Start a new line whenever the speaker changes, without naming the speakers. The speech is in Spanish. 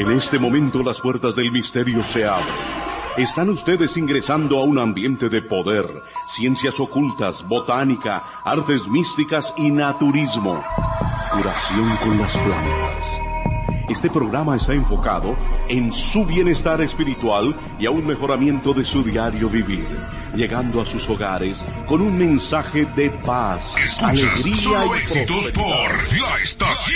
En este momento las puertas del misterio se abren. Están ustedes ingresando a un ambiente de poder, ciencias ocultas, botánica, artes místicas y naturismo. Curación con las plantas. Este programa está enfocado en su bienestar espiritual y a un mejoramiento de su diario vivir, llegando a sus hogares con un mensaje de paz,
Escuchas
alegría
solo
y
éxitos
prosperidad.
por la estación.